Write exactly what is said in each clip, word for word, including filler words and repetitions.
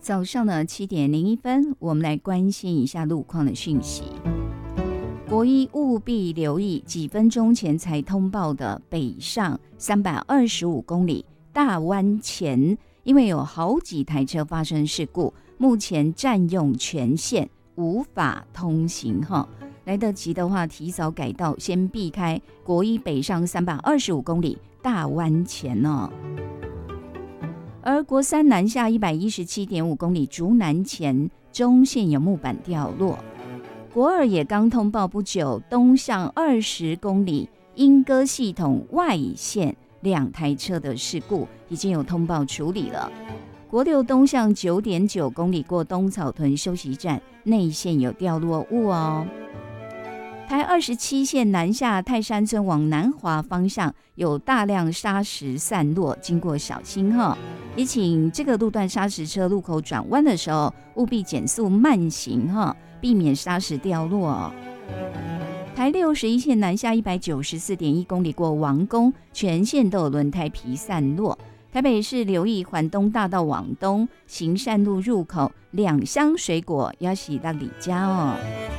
早上呢七点零一分，我们来关心一下路况的讯息。国一务必留意几分钟前才通报的北上三百二十五公里大湾前，因为有好几台车发生事故，目前占用全线，无法通行哈。来得及的话，提早改道，先避开国一北上三百二十五公里大湾前哦。而国三南下一百一十七点五公里竹南前中线有木板掉落。国二也刚通报不久，东向二十公里莺歌系统外线两台车的事故已经有通报处理了。国六东向九点九公里过东草屯休息站内线有掉落物哦。台二十七线南下泰山村往南华方向有大量砂石散落，经过小心哈，也请这个路段砂石车路口转弯的时候务必减速慢行哈，避免砂石掉落哦。台六十一线南下一百九十四点一公里过王宫，全线都有轮胎皮散落。台北市留意环东大道往东行善路入口两箱水果要洗到里家哦。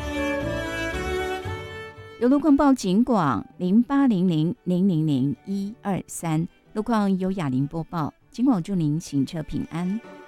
有路况报警广零八零零零零零一二三，路况由雅玲播报，警广祝您行车平安。